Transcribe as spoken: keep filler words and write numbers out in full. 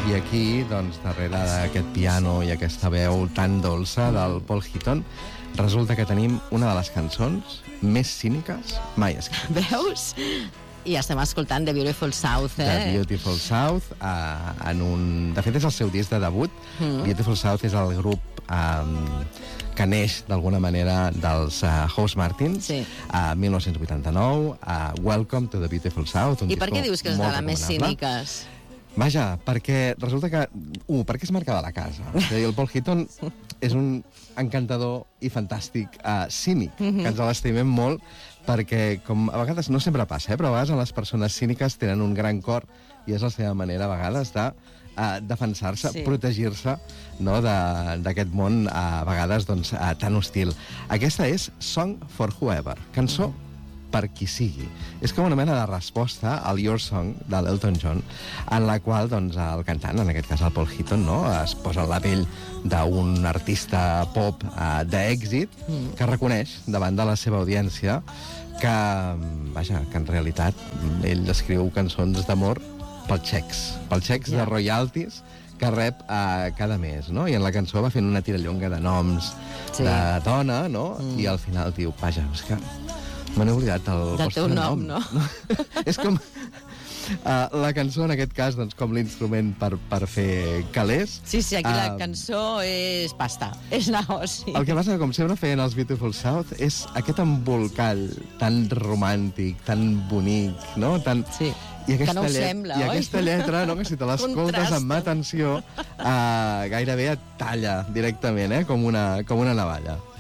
I aquí, doncs, darrere d'aquest piano i aquesta veu tan dolça del Paul Heaton, resulta que tenim una de les cançons més cíniques mai escrites. Veus? I estem escoltant The Beautiful South, eh? The Beautiful South, uh, en un... De fet, és el seu disc de debut. Mm. Beautiful South és el grup um, que neix, d'alguna manera, dels uh, House Martins, sí. a uh, mil nou-cents vuitanta-nou, uh, Welcome to the Beautiful South. I per què dius que és de les més cíniques? Vaja, perquè resulta que... Un, perquè és marca de la casa. És a dir, el Paul Heaton és un encantador i fantàstic uh, cínic, mm-hmm. que ens l'estimem molt, perquè, com a vegades, no sempre passa, eh, però a vegades les persones cíniques tenen un gran cor i és la seva manera, a vegades, de uh, defensar-se, sí. protegir-se, no, d'aquest món, a vegades, doncs, uh, tan hostil. Aquesta és Song for Whoever, cançó mm. per qui sigui. És com una mena de resposta al Your Song de l'Elton John, en la qual doncs, el cantant, en aquest cas el Paul Heaton, no, es posa en la pell d'un artista pop uh, d'èxit mm. que reconeix davant de la seva audiència que, vaja, que en realitat ell escriu cançons d'amor pels xecs, pels xecs yeah. de royalties que rep uh, cada mes, no? I en la cançó va fent una tirallonga de noms sí. de dona, no? Mm. I al final diu, vaja, és que me n'he oblidat el del vostre teu nom, nom. no? És com... Uh, la cançó, en aquest cas, doncs, com l'instrument per, per fer calés. Sí, sí, aquí uh, la cançó és pasta, és negoci. El que passa, com sempre feien els Beautiful South, és aquest embolcall tan romàntic, tan bonic, no? Tan... Sí. I aquesta que no ho llet... sembla, I oi? aquesta lletra, no, que si te l'escoltes amb atenció, uh, gairebé et talla directament, eh? com, una, com una navalla.